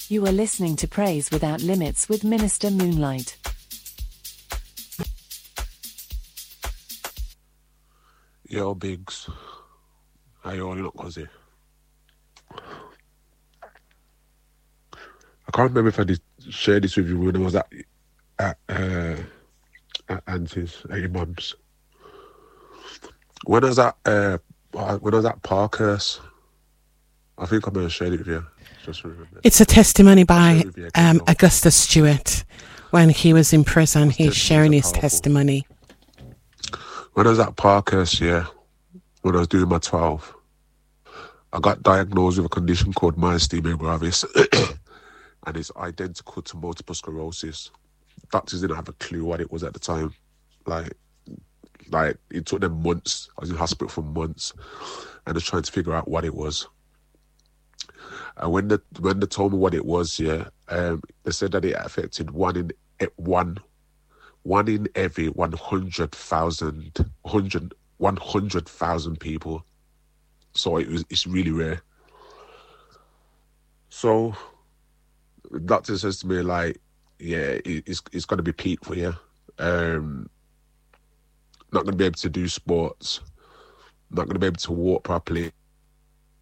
You are listening to Praise Without Limits with Minister Moonlight. Yo, Biggs. How you all look, Cozzy? I can't remember if I did share this with you when I was at Auntie's, at your mum's. When I was at Parkhurst, I think I may have shared it with you. Just remember. It's a testimony by Augustus Stewart. When he was in prison, he's sharing his testimony. When I was at Parkhurst, when I was doing my 12, I got diagnosed with a condition called myasthenia gravis, and it's identical to multiple sclerosis. Doctors didn't have a clue what it was at the time. Like it took them months. I was in hospital for months, and just trying to figure out what it was. And when they told me what it was, they said that it affected one in every 100,000 people. So it's really rare. So the doctor says to me, like, it's going to be peak for you. Not going to be able to do sports. Not going to be able to walk properly.